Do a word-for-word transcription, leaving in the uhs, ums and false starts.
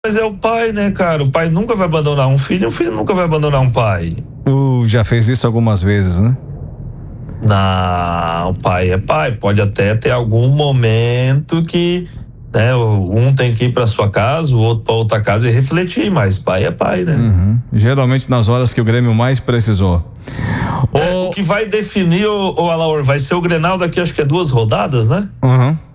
Mas é o pai, né, cara? O pai nunca vai abandonar um filho, o filho nunca vai abandonar um pai. Tu já fez isso algumas vezes, né? Não, pai é pai. Pode até ter algum momento que, né, um tem que ir para sua casa, o outro para outra casa e refletir, mas pai é pai, né? Uhum. Geralmente nas horas que o Grêmio mais precisou. É, o... o que vai definir, o, o Alaor, vai ser o Grenal daqui, acho que é duas rodadas, né? Uhum.